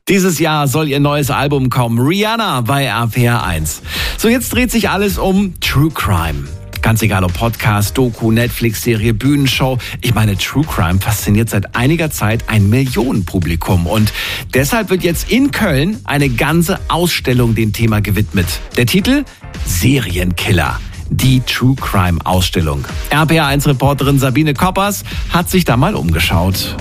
Dieses Jahr soll ihr neues Album kommen. Rihanna bei RPR 1. So, jetzt dreht sich alles um True Crime. Ganz egal ob Podcast, Doku, Netflix-Serie, Bühnenshow. Ich meine, True Crime fasziniert seit einiger Zeit ein Millionenpublikum. Und deshalb wird jetzt in Köln eine ganze Ausstellung dem Thema gewidmet. Der Titel? Serienkiller. Die True Crime Ausstellung. RPR1-Reporterin Sabine Koppers hat sich da mal umgeschaut.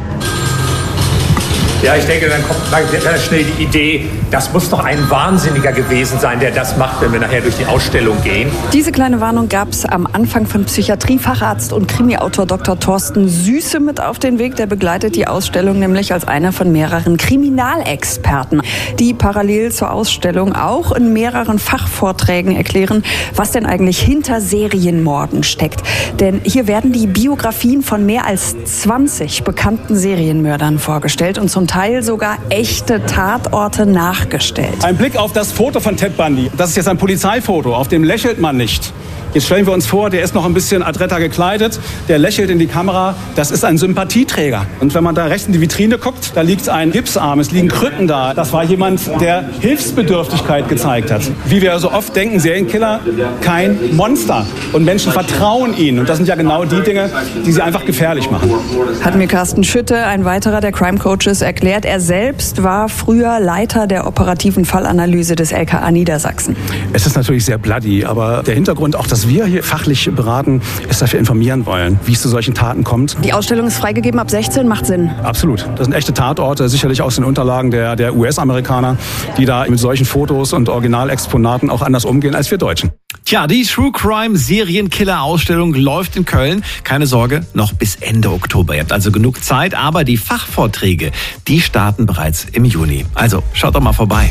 Ja, ich denke, dann kommt ganz schnell die Idee, das muss doch ein Wahnsinniger gewesen sein, der das macht, wenn wir nachher durch die Ausstellung gehen. Diese kleine Warnung gab es am Anfang von Psychiatriefacharzt und Krimiautor Dr. Thorsten Süße mit auf den Weg. Der begleitet die Ausstellung nämlich als einer von mehreren Kriminalexperten, die parallel zur Ausstellung auch in mehreren Fachvorträgen erklären, was denn eigentlich hinter Serienmorden steckt. Denn hier werden die Biografien von mehr als 20 bekannten Serienmördern vorgestellt und zum Teil sogar echte Tatorte nachgestellt. Ein Blick auf das Foto von Ted Bundy. Das ist jetzt ein Polizeifoto. Auf dem lächelt man nicht. Jetzt stellen wir uns vor, der ist noch ein bisschen adretter gekleidet, der lächelt in die Kamera. Das ist ein Sympathieträger. Und wenn man da rechts in die Vitrine guckt, da liegt ein Gipsarm, es liegen Krücken da. Das war jemand, der Hilfsbedürftigkeit gezeigt hat. Wie wir so oft denken, Serienkiller, kein Monster. Und Menschen vertrauen ihnen. Und das sind ja genau die Dinge, die sie einfach gefährlich machen. Hat mir Carsten Schütte, ein weiterer der Crime Coaches, erklärt. Er selbst war früher Leiter der operativen Fallanalyse des LKA Niedersachsen. Es ist natürlich sehr bloody, aber der Hintergrund, auch dass wir hier fachlich beraten, ist, dass wir informieren wollen, wie es zu solchen Taten kommt. Die Ausstellung ist freigegeben ab 16, macht Sinn. Absolut. Das sind echte Tatorte, sicherlich aus den Unterlagen der US-Amerikaner, die da mit solchen Fotos und Originalexponaten auch anders umgehen als wir Deutschen. Tja, die True Crime Serienkiller Ausstellung läuft in Köln. Keine Sorge, noch bis Ende Oktober. Ihr habt also genug Zeit, aber die Fachvorträge, die starten bereits im Juni. Also schaut doch mal vorbei.